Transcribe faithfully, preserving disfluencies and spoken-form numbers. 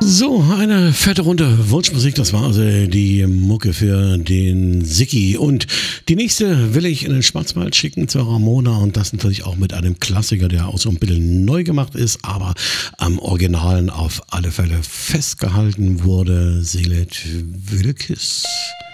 So, eine fette Runde Wunschmusik, das war also die Mucke für den Sicki. Und die nächste will ich in den Schwarzwald schicken zur Ramona und das natürlich auch mit einem Klassiker, der auch so ein bisschen neu gemacht ist, aber am Originalen auf alle Fälle festgehalten wurde. Seelet Wilkes.